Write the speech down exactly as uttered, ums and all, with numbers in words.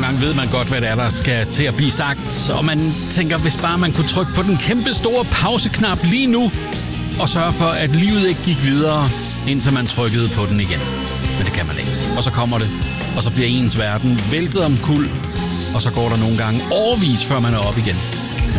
gange ved man godt, hvad det er, der skal til at blive sagt. Og man tænker, hvis bare man kunne trykke på den kæmpe store pauseknap lige nu, og sørge for, at livet ikke gik videre, indtil man trykkede på den igen. Men det kan man ikke. Og så kommer det, og så bliver ens verden væltet omkuld, og så går der nogle gange årevis, før man er op igen.